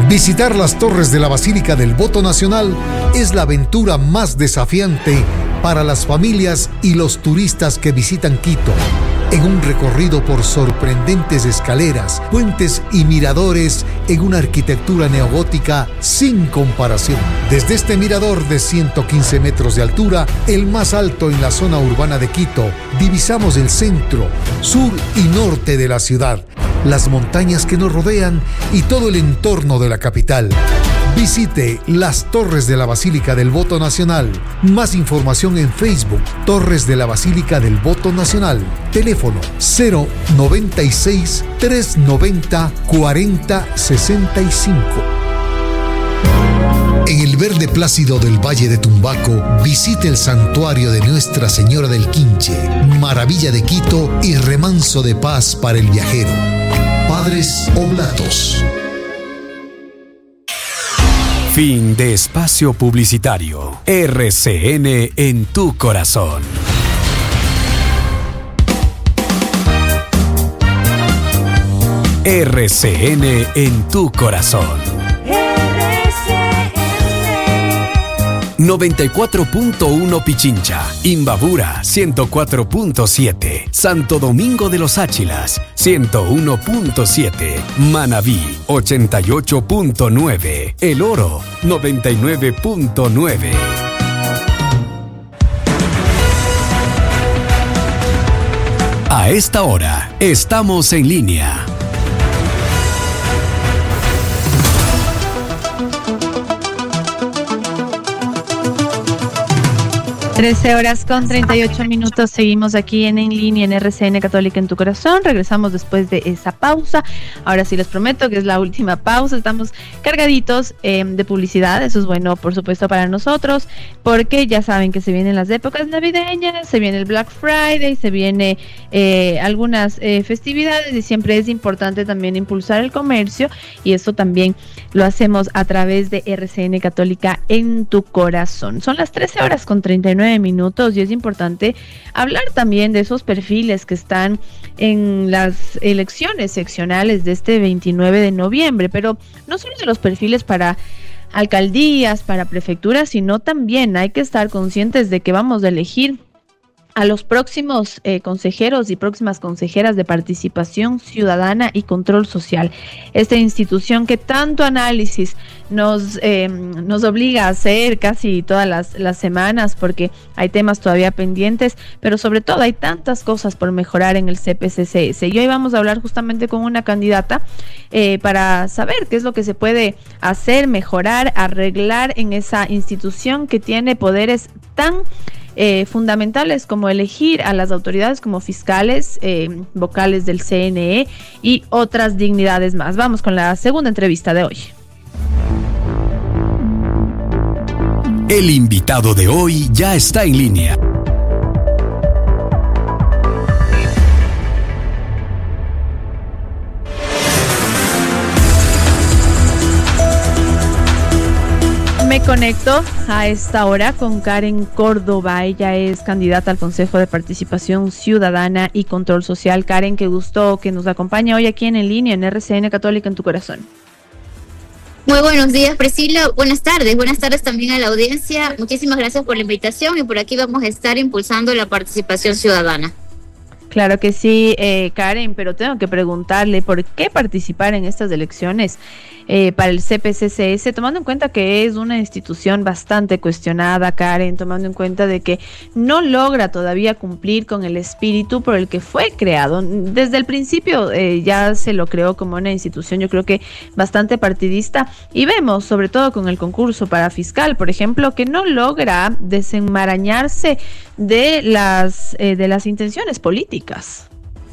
Visitar las torres de la Basílica del Voto Nacional es la aventura más desafiante para las familias y los turistas que visitan Quito. En un recorrido por sorprendentes escaleras, puentes y miradores en una arquitectura neogótica sin comparación. Desde este mirador de 115 metros de altura, el más alto en la zona urbana de Quito, divisamos el centro, sur y norte de la ciudad, las montañas que nos rodean y todo el entorno de la capital. Visite las Torres de la Basílica del Voto Nacional. Más información en Facebook, Torres de la Basílica del Voto Nacional. Teléfono 096 390 4065. En el verde plácido del Valle de Tumbaco, visite el santuario de Nuestra Señora del Quinche, maravilla de Quito y remanso de paz para el viajero. Padres Oblatos. Fin de espacio publicitario. RCN en tu corazón. RCN en tu corazón. 94.1 Pichincha, Imbabura 104.7, Santo Domingo de los Áchilas 101.7, Manabí 88.9, El Oro 99.9. A esta hora estamos en línea. 13:38. Seguimos aquí en línea en RCN Católica en tu corazón. Regresamos después de esa pausa. Ahora sí les prometo que es la última pausa. Estamos cargaditos de publicidad. Eso es bueno, por supuesto, para nosotros, porque ya saben que se vienen las épocas navideñas, se viene el Black Friday, se viene algunas festividades, y siempre es importante también impulsar el comercio, y eso también lo hacemos a través de RCN Católica en tu corazón. Son las 13:39 y es importante hablar también de esos perfiles que están en las elecciones seccionales de este 29 de noviembre, pero no solo de los perfiles para alcaldías, para prefecturas, sino también hay que estar conscientes de que vamos a elegir a los próximos consejeros y próximas consejeras de Participación Ciudadana y Control Social. Esta institución que tanto análisis nos obliga a hacer casi todas las semanas, porque hay temas todavía pendientes, pero sobre todo hay tantas cosas por mejorar en el CPCCS. Y hoy vamos a hablar justamente con una candidata para saber qué es lo que se puede hacer, mejorar, arreglar en esa institución que tiene poderes tan fundamentales como elegir a las autoridades como fiscales, vocales del CNE y otras dignidades más. Vamos con la segunda entrevista de hoy. El invitado de hoy ya está en línea. Me conecto a esta hora con Karen Córdoba. Ella es candidata al Consejo de Participación Ciudadana y Control Social. Karen, qué gusto que nos acompañe hoy aquí en línea en RCN Católica en tu corazón. Muy buenos días, Priscila. Buenas tardes también a la audiencia. Muchísimas gracias por la invitación, y por aquí vamos a estar impulsando la participación ciudadana. Claro que sí, Karen, pero tengo que preguntarle por qué participar en estas elecciones para el CPCCS, tomando en cuenta que es una institución bastante cuestionada, Karen, tomando en cuenta de que no logra todavía cumplir con el espíritu por el que fue creado. Desde el principio ya se lo creó como una institución, yo creo que bastante partidista, y vemos, sobre todo con el concurso para fiscal, por ejemplo, que no logra desenmarañarse de las intenciones políticas.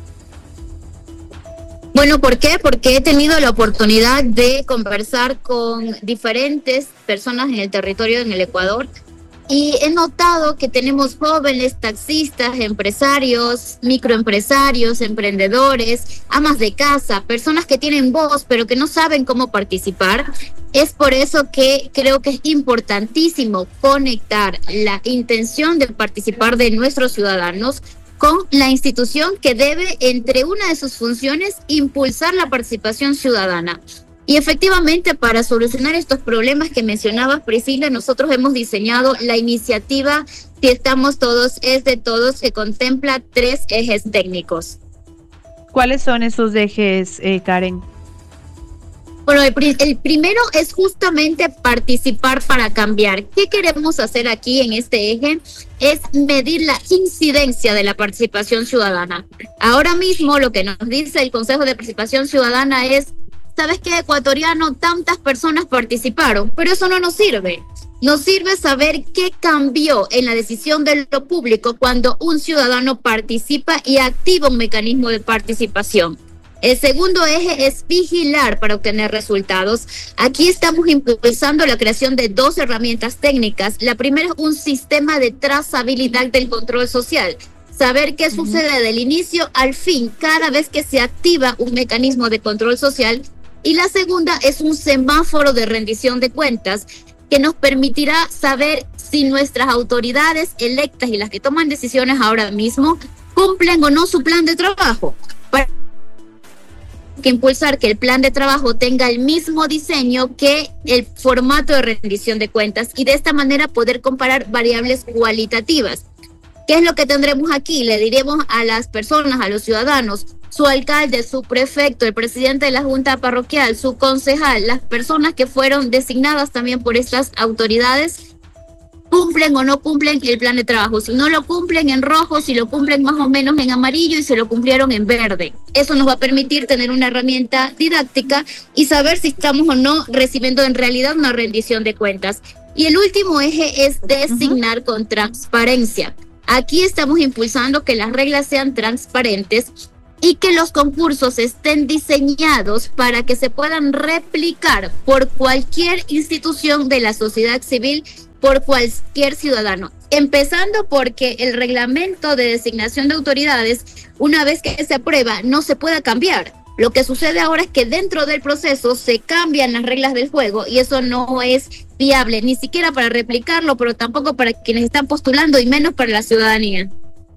Bueno, ¿por qué? Porque he tenido la oportunidad de conversar con diferentes personas en el territorio, en el Ecuador, y he notado que tenemos jóvenes, taxistas, empresarios, microempresarios, emprendedores, amas de casa, personas que tienen voz pero que no saben cómo participar. Es por eso que creo que es importantísimo conectar la intención de participar de nuestros ciudadanos con la institución que debe, entre una de sus funciones, impulsar la participación ciudadana. Y efectivamente, para solucionar estos problemas que mencionabas, Priscila, nosotros hemos diseñado la iniciativa Si Estamos Todos es de Todos, que contempla 3 ejes técnicos. ¿Cuáles son esos ejes, Karen? Bueno, el primero es justamente participar para cambiar. ¿Qué queremos hacer aquí en este eje? Es medir la incidencia de la participación ciudadana. Ahora mismo lo que nos dice el Consejo de Participación Ciudadana es, ¿sabes qué, ecuatoriano? Tantas personas participaron, pero eso no nos sirve. Nos sirve saber qué cambió en la decisión de lo público cuando un ciudadano participa y activa un mecanismo de participación. El segundo eje es vigilar para obtener resultados. Aquí estamos impulsando la creación de 2 herramientas técnicas. La primera es un sistema de trazabilidad del control social. Saber qué sucede del inicio al fin cada vez que se activa un mecanismo de control social. Y la segunda es un semáforo de rendición de cuentas que nos permitirá saber si nuestras autoridades electas y las que toman decisiones ahora mismo cumplen o no su plan de trabajo. Para que impulsar que el plan de trabajo tenga el mismo diseño que el formato de rendición de cuentas y de esta manera poder comparar variables cualitativas. ¿Qué es lo que tendremos aquí? Le diremos a las personas, a los ciudadanos, su alcalde, su prefecto, el presidente de la junta parroquial, su concejal, las personas que fueron designadas también por estas autoridades, cumplen o no cumplen el plan de trabajo. Si no lo cumplen, en rojo; si lo cumplen más o menos, en amarillo; y si lo cumplieron, en verde. Eso nos va a permitir tener una herramienta didáctica y saber si estamos o no recibiendo en realidad una rendición de cuentas. Y el último eje es designar con transparencia. Aquí estamos impulsando que las reglas sean transparentes y que los concursos estén diseñados para que se puedan replicar por cualquier institución de la sociedad civil, por cualquier ciudadano. Empezando porque el reglamento de designación de autoridades, una vez que se aprueba, no se puede cambiar. Lo que sucede ahora es que dentro del proceso se cambian las reglas del juego y eso no es viable, ni siquiera para replicarlo, pero tampoco para quienes están postulando y menos para la ciudadanía.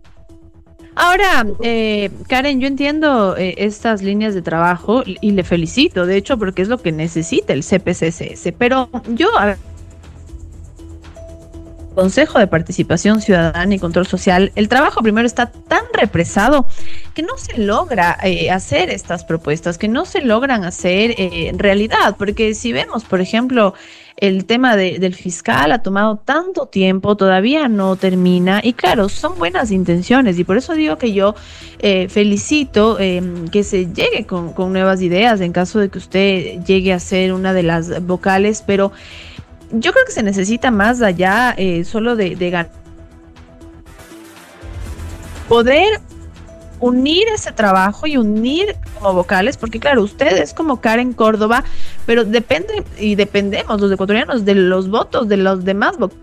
Ahora, Karen, yo entiendo estas líneas de trabajo y le felicito, de hecho, porque es lo que necesita el CPCCS, pero yo, a ver, Consejo de Participación Ciudadana y Control Social, el trabajo primero está tan represado que no se logra hacer estas propuestas, que no se logran hacer realidad, porque si vemos, por ejemplo, el tema del fiscal ha tomado tanto tiempo, todavía no termina, y claro, son buenas intenciones, y por eso digo que yo felicito que se llegue con nuevas ideas en caso de que usted llegue a ser una de las vocales, pero yo creo que se necesita más allá solo de ganar. Poder unir ese trabajo y unir como vocales, porque claro, usted es como Karen Córdoba, pero dependemos los ecuatorianos de los votos de los demás vocales.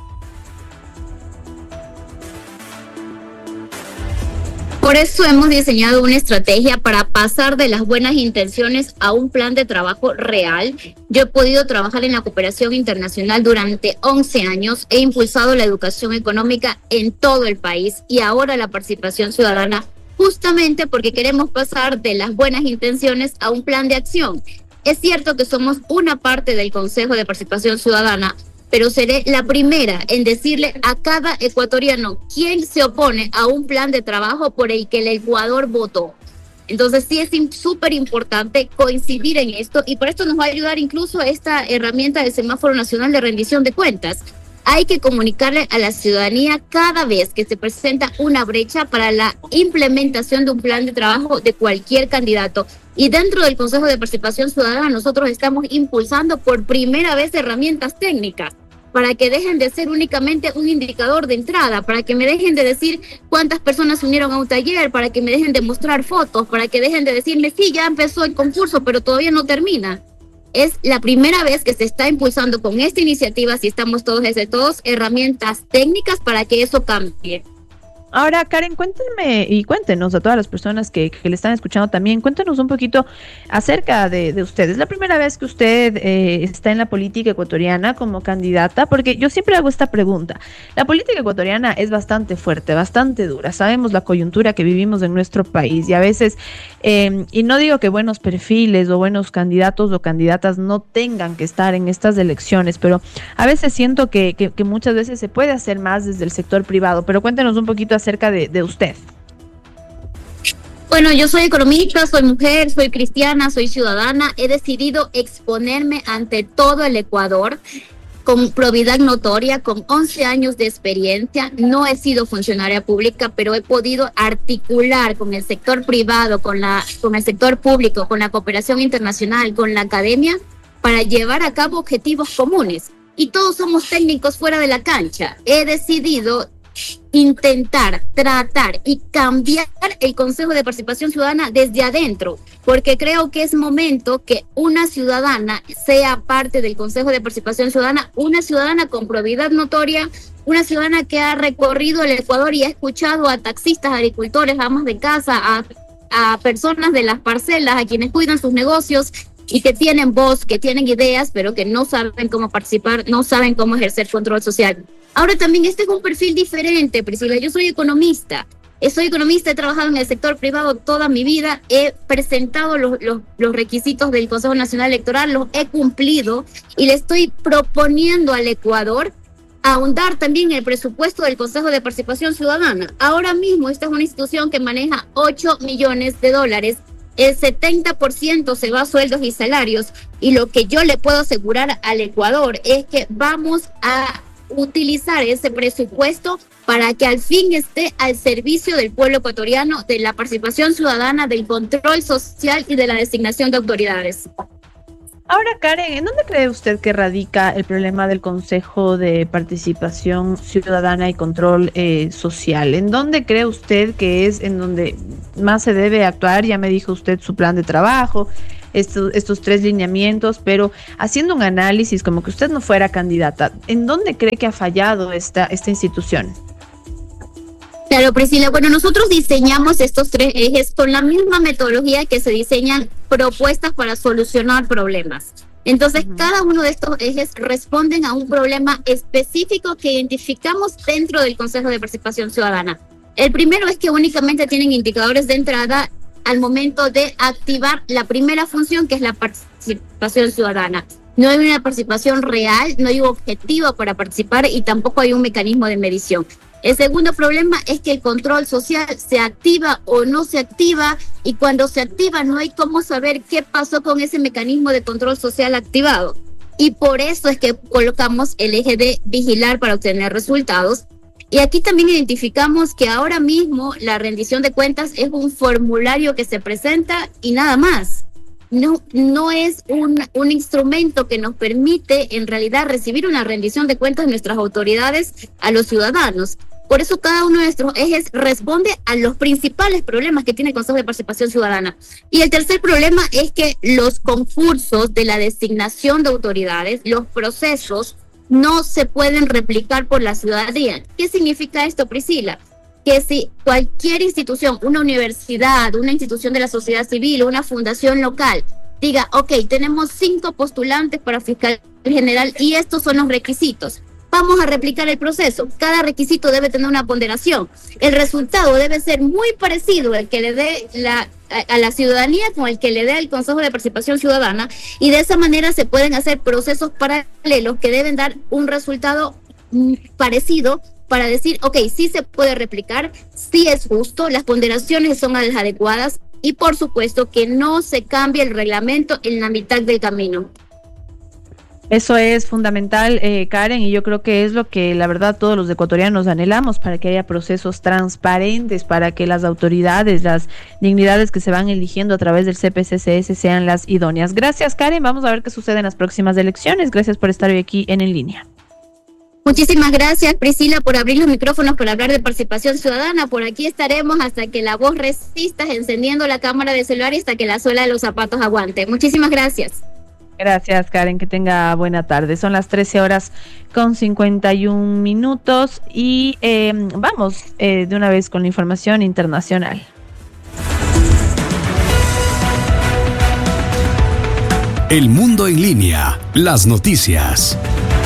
Por eso hemos diseñado una estrategia para pasar de las buenas intenciones a un plan de trabajo real. Yo he podido trabajar en la cooperación internacional durante 11 años, he impulsado la educación económica en todo el país y ahora la participación ciudadana, justamente porque queremos pasar de las buenas intenciones a un plan de acción. Es cierto que somos una parte del Consejo de Participación Ciudadana, pero seré la primera en decirle a cada ecuatoriano quién se opone a un plan de trabajo por el que el Ecuador votó. Entonces sí es súper importante coincidir en esto y por esto nos va a ayudar incluso esta herramienta del Semáforo Nacional de Rendición de Cuentas. Hay que comunicarle a la ciudadanía cada vez que se presenta una brecha para la implementación de un plan de trabajo de cualquier candidato. Y dentro del Consejo de Participación Ciudadana nosotros estamos impulsando por primera vez herramientas técnicas para que dejen de ser únicamente un indicador de entrada, para que me dejen de decir cuántas personas se unieron a un taller, para que me dejen de mostrar fotos, para que dejen de decirme, sí, ya empezó el concurso, pero todavía no termina. Es la primera vez que se está impulsando con esta iniciativa, Si Estamos Todos desde Todos, herramientas técnicas para que eso cambie. Ahora, Karen, cuéntenme y cuéntenos a todas las personas que le están escuchando también, cuéntenos un poquito acerca de usted. ¿Es la primera vez que usted está en la política ecuatoriana como candidata? Porque yo siempre hago esta pregunta. La política ecuatoriana es bastante fuerte, bastante dura. Sabemos la coyuntura que vivimos en nuestro país y a veces, y no digo que buenos perfiles o buenos candidatos o candidatas no tengan que estar en estas elecciones, pero a veces siento que muchas veces se puede hacer más desde el sector privado. Pero cuéntenos un poquito acerca de usted. Bueno, yo soy economista, soy mujer, soy cristiana, soy ciudadana. He decidido exponerme ante todo el Ecuador con probidad notoria, con 11 años de experiencia. No he sido funcionaria pública, pero he podido articular con el sector privado, con el sector público, con la cooperación internacional, con la academia, para llevar a cabo objetivos comunes. Y todos somos técnicos fuera de la cancha. He decidido intentar, tratar y cambiar el Consejo de Participación Ciudadana desde adentro, porque creo que es momento que una ciudadana sea parte del Consejo de Participación Ciudadana, una ciudadana con probidad notoria, una ciudadana que ha recorrido el Ecuador y ha escuchado a taxistas, agricultores, amas de casa, a personas de las parcelas, a quienes cuidan sus negocios y que tienen voz, que tienen ideas, pero que no saben cómo participar, no saben cómo ejercer control social. Ahora también este es un perfil diferente, Priscila. Yo soy economista, he trabajado en el sector privado toda mi vida, he presentado los requisitos del Consejo Nacional Electoral, los he cumplido y le estoy proponiendo al Ecuador ahondar también el presupuesto del Consejo de Participación Ciudadana. Ahora mismo esta es una institución que maneja $8 millones, el 70% se va a sueldos y salarios, y lo que yo le puedo asegurar al Ecuador es que vamos a utilizar ese presupuesto para que al fin esté al servicio del pueblo ecuatoriano, de la participación ciudadana, del control social y de la designación de autoridades. Ahora, Karen, ¿en dónde cree usted que radica el problema del Consejo de Participación Ciudadana y Control Social? ¿En dónde cree usted que es en donde más se debe actuar? Ya me dijo usted su plan de trabajo, estos 3 lineamientos, pero haciendo un análisis como que usted no fuera candidata, ¿en dónde cree que ha fallado esta institución? Claro, Priscila. Bueno, nosotros diseñamos estos 3 ejes con la misma metodología que se diseñan propuestas para solucionar problemas. Entonces, cada uno de estos ejes responden a un problema específico que identificamos dentro del Consejo de Participación Ciudadana. El primero es que únicamente tienen indicadores de entrada al momento de activar la primera función, que es la participación ciudadana. No hay una participación real, no hay un objetivo para participar y tampoco hay un mecanismo de medición. El segundo problema es que el control social se activa o no se activa, y cuando se activa no hay cómo saber qué pasó con ese mecanismo de control social activado. Y por eso es que colocamos el eje de vigilar para obtener resultados. Y aquí también identificamos que ahora mismo la rendición de cuentas es un formulario que se presenta y nada más. No es un instrumento que nos permite en realidad recibir una rendición de cuentas de nuestras autoridades a los ciudadanos. Por eso cada uno de nuestros ejes responde a los principales problemas que tiene el Consejo de Participación Ciudadana. Y el tercer problema es que los concursos de la designación de autoridades, los procesos, no se pueden replicar por la ciudadanía. ¿Qué significa esto, Priscila? Que si cualquier institución, una universidad, una institución de la sociedad civil, una fundación local, diga, ok, tenemos 5 postulantes para fiscal general y estos son los requisitos, vamos a replicar el proceso. Cada requisito debe tener una ponderación. El resultado debe ser muy parecido al que le dé a la ciudadanía con el que le dé el Consejo de Participación Ciudadana, y de esa manera se pueden hacer procesos paralelos que deben dar un resultado parecido, para decir, ok, sí se puede replicar, sí es justo, las ponderaciones son las adecuadas y por supuesto que no se cambie el reglamento en la mitad del camino. Eso es fundamental, Karen, y yo creo que es lo que la verdad todos los ecuatorianos anhelamos, para que haya procesos transparentes, para que las autoridades, las dignidades que se van eligiendo a través del CPCCS sean las idóneas. Gracias, Karen. Vamos a ver qué sucede en las próximas elecciones. Gracias por estar hoy aquí en línea. Muchísimas gracias, Priscila, por abrir los micrófonos para hablar de participación ciudadana. Por aquí estaremos hasta que la voz resista, encendiendo la cámara de celular y hasta que la suela de los zapatos aguante. Muchísimas gracias. Gracias, Karen, que tenga buena tarde. Son las 13:51 y vamos de una vez con la información internacional. El mundo en línea, las noticias.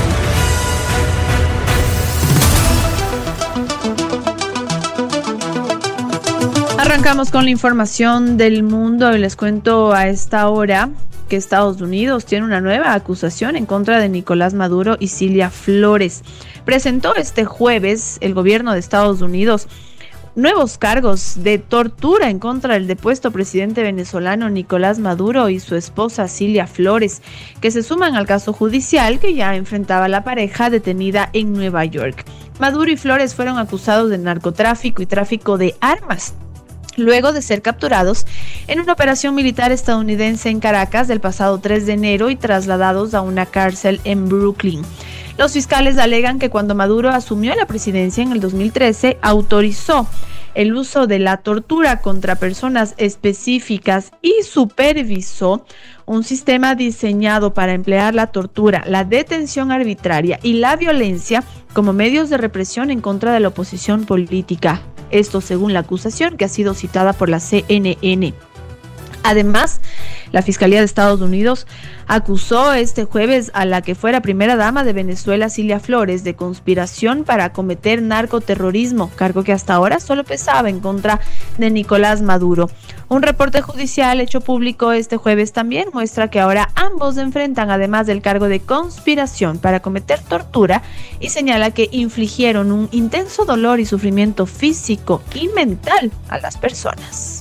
Arrancamos con la información del mundo y les cuento a esta hora que Estados Unidos tiene una nueva acusación en contra de Nicolás Maduro y Cilia Flores. Presentó este jueves el gobierno de Estados Unidos nuevos cargos de tortura en contra del depuesto presidente venezolano Nicolás Maduro y su esposa Cilia Flores, que se suman al caso judicial que ya enfrentaba la pareja detenida en Nueva York. Maduro y Flores fueron acusados de narcotráfico y tráfico de armas, luego de ser capturados en una operación militar estadounidense en Caracas del pasado 3 de enero y trasladados a una cárcel en Brooklyn. Los fiscales alegan que cuando Maduro asumió la presidencia en el 2013, autorizó el uso de la tortura contra personas específicas y supervisó un sistema diseñado para emplear la tortura, la detención arbitraria y la violencia como medios de represión en contra de la oposición política. Esto según la acusación que ha sido citada por la CNN. Además, la Fiscalía de Estados Unidos acusó este jueves a la que fuera primera dama de Venezuela, Cilia Flores, de conspiración para cometer narcoterrorismo, cargo que hasta ahora solo pesaba en contra de Nicolás Maduro. Un reporte judicial hecho público este jueves también muestra que ahora ambos enfrentan además del cargo de conspiración para cometer tortura y señala que infligieron un intenso dolor y sufrimiento físico y mental a las personas.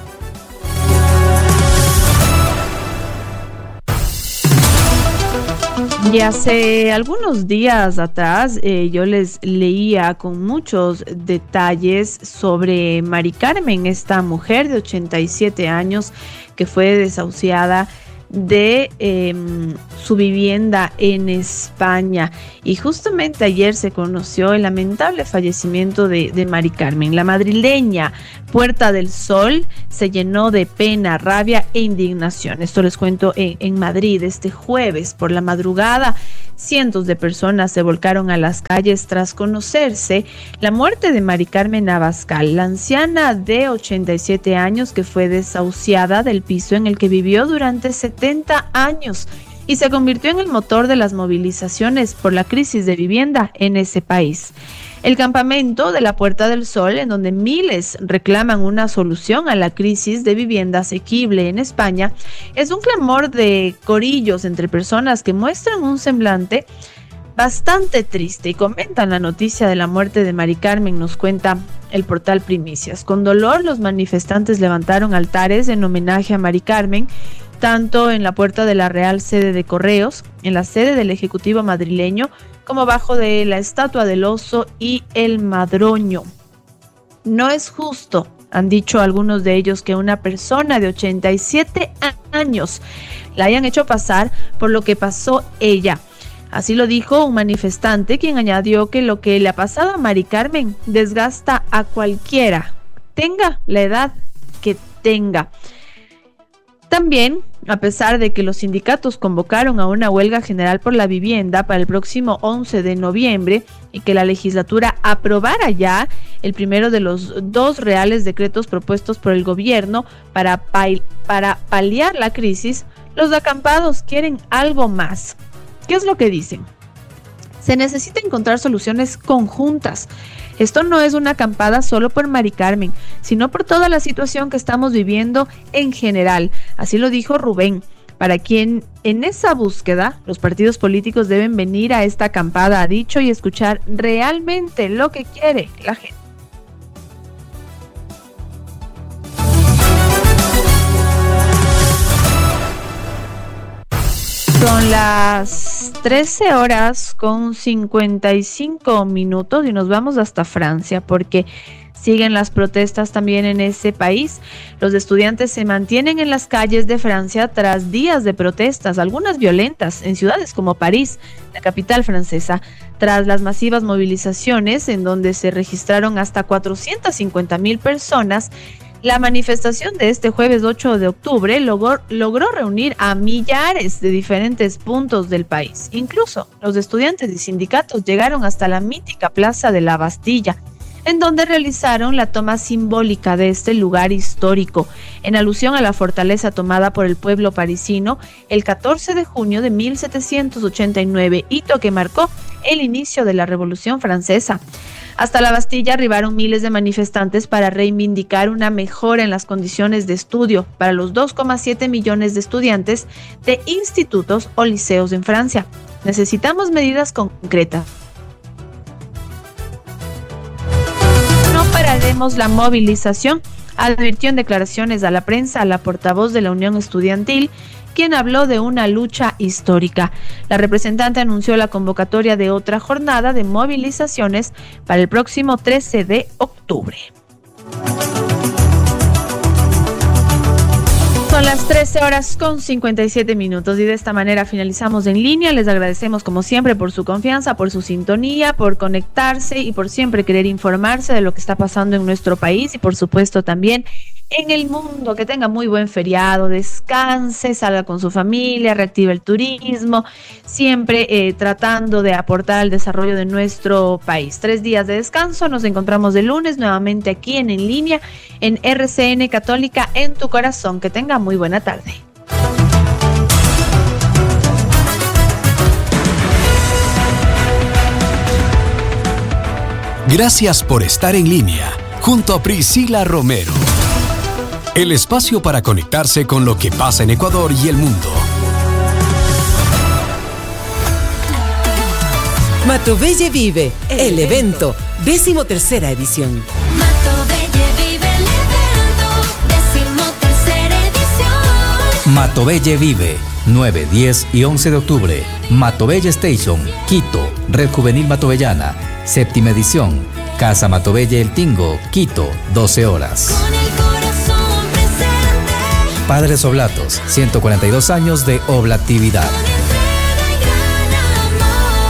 Y hace algunos días atrás yo les leía con muchos detalles sobre Mari Carmen, esta mujer de 87 años que fue desahuciada de su vivienda en España. Y justamente ayer se conoció el lamentable fallecimiento de Mari Carmen. La madrileña Puerta del Sol se llenó de pena, rabia e indignación. Esto les cuento en Madrid este jueves por la madrugada. Cientos de personas se volcaron a las calles tras conocerse la muerte de Mari Carmen Abascal, la anciana de 87 años que fue desahuciada del piso en el que vivió durante 70 años y se convirtió en el motor de las movilizaciones por la crisis de vivienda en ese país. El campamento de la Puerta del Sol, en donde miles reclaman una solución a la crisis de vivienda asequible en España, es un clamor de corillos entre personas que muestran un semblante bastante triste y comentan la noticia de la muerte de Mari Carmen, nos cuenta el portal Primicias. Con dolor, los manifestantes levantaron altares en homenaje a Mari Carmen, tanto en la puerta de la Real Sede de Correos, en la sede del Ejecutivo madrileño, como bajo de la estatua del oso y el madroño. No es justo, han dicho algunos de ellos, que una persona de 87 años la hayan hecho pasar por lo que pasó ella. Así lo dijo un manifestante, quien añadió que lo que le ha pasado a Mari Carmen desgasta a cualquiera, tenga la edad que tenga. También, a pesar de que los sindicatos convocaron a una huelga general por la vivienda para el próximo 11 de noviembre y que la legislatura aprobara ya el primero de los 2 reales decretos propuestos por el gobierno para paliar la crisis, los acampados quieren algo más. ¿Qué es lo que dicen? Se necesita encontrar soluciones conjuntas. Esto no es una acampada solo por Mari Carmen, sino por toda la situación que estamos viviendo en general. Así lo dijo Rubén, para quien en esa búsqueda los partidos políticos deben venir a esta acampada, ha dicho, y escuchar realmente lo que quiere la gente. Son las 13:55 y nos vamos hasta Francia porque siguen las protestas también en ese país. Los estudiantes se mantienen en las calles de Francia tras días de protestas, algunas violentas, en ciudades como París, la capital francesa, tras las masivas movilizaciones en donde se registraron hasta 450,000 personas. La manifestación de este jueves 8 de octubre logró reunir a millares de diferentes puntos del país. Incluso los estudiantes y sindicatos llegaron hasta la mítica Plaza de la Bastilla, en donde realizaron la toma simbólica de este lugar histórico, en alusión a la fortaleza tomada por el pueblo parisino el 14 de junio de 1789, hito que marcó el inicio de la Revolución Francesa. Hasta la Bastilla arribaron miles de manifestantes para reivindicar una mejora en las condiciones de estudio para los 2,7 millones de estudiantes de institutos o liceos en Francia. Necesitamos medidas concretas. No pararemos la movilización, advirtió en declaraciones a la prensa a la portavoz de la Unión Estudiantil, quien habló de una lucha histórica. La representante anunció la convocatoria de otra jornada de movilizaciones para el próximo 13 de octubre. Son las 13:57 y de esta manera finalizamos En Línea. Les agradecemos como siempre por su confianza, por su sintonía, por conectarse y por siempre querer informarse de lo que está pasando en nuestro país y por supuesto también en el mundo. Que tenga muy buen feriado, descanse, salga con su familia, reactive el turismo, siempre tratando de aportar al desarrollo de nuestro país. 3 días de descanso, nos encontramos de lunes nuevamente aquí en Línea, en RCN Católica, en tu corazón. Que tenga muy buena tarde. Gracias por estar en línea, junto a Priscila Romero. El espacio para conectarse con lo que pasa en Ecuador y el mundo. Matobelle Vive, el evento, 13ª edición. Matobelle Vive, el evento, 13ª edición. Matobelle Vive, 9, 10 y 11 de octubre. Matobelle Station, Quito, Red Juvenil Matobellana, 7ª edición. Casa Matobelle El Tingo, Quito, 12 horas. Con el corazón presente. Padres Oblatos, 142 años de oblatividad. Con entrega y gran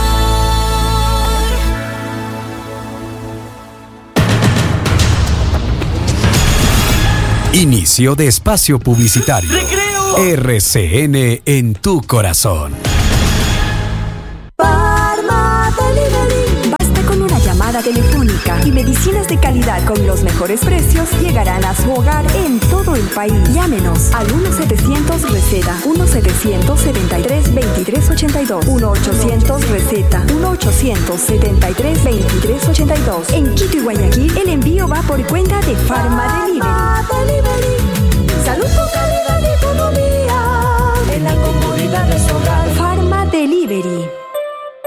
amor. Inicio de espacio publicitario. RCN en tu corazón. Telefónica y medicinas de calidad con los mejores precios llegarán a su hogar en todo el país. Llámenos al 1-700-RECETA, 1-700-73-2382, 1-800-RECETA, 1-800-73-2382. En Quito y Guayaquil, el envío va por cuenta de Pharma Delivery.